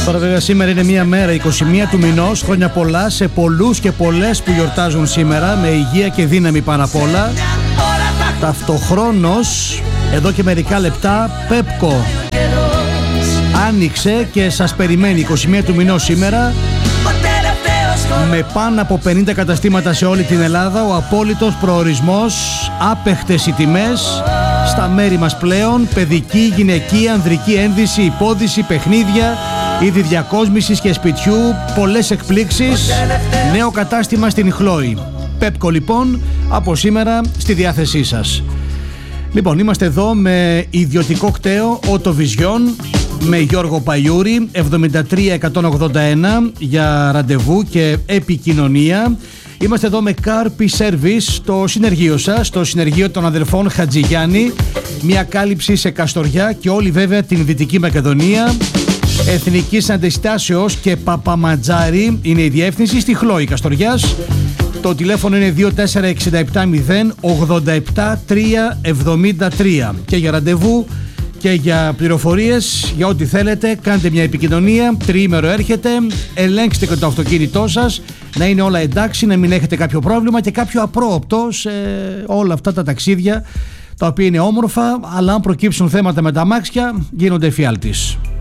Τώρα βέβαια σήμερα είναι μια μέρα, 21 του μηνός. Χρόνια πολλά σε πολλούς και πολλές που γιορτάζουν σήμερα, με υγεία και δύναμη πάνω απ' όλα. Ταυτοχρόνως, εδώ και μερικά λεπτά, Πέπκο άνοιξε και σας περιμένει 21 του μηνός σήμερα, με πάνω από 50 καταστήματα σε όλη την Ελλάδα. Ο απόλυτος προορισμός, άπεχτες οι τιμές στα μέρη μας πλέον, παιδική, γυναική, ανδρική ένδυση, υπόδυση, παιχνίδια, είδη διακόσμησης και σπιτιού, πολλές εκπλήξεις, νέο κατάστημα στην Χλόη. Πέπκο λοιπόν, από σήμερα στη διάθεσή σας. Λοιπόν, είμαστε εδώ με ιδιωτικό κταίο Auto Vision, με Γιώργο Παϊούρη, 73181 για ραντεβού και επικοινωνία. Είμαστε εδώ με Carpi Service, στο συνεργείο σας, στο συνεργείο των αδερφών Χατζηγιάννη. Μια κάλυψη σε Καστοριά και όλη βέβαια την Δυτική Μακεδονία. Εθνικής Αντιστάσεως και Παπαματζάρη είναι η διεύθυνση, στη Χλόη Καστοριάς. Το τηλέφωνο είναι 24670 87373. Και για ραντεβού και για πληροφορίες, για ό,τι θέλετε, κάντε μια επικοινωνία. Τριήμερο έρχεται, ελέγξτε και το αυτοκίνητό σας, να είναι όλα εντάξει, να μην έχετε κάποιο πρόβλημα και κάποιο απρόοπτο σε όλα αυτά τα ταξίδια, τα οποία είναι όμορφα, αλλά αν προκύψουν θέματα με τα αμάξια, γίνονται εφιάλτης.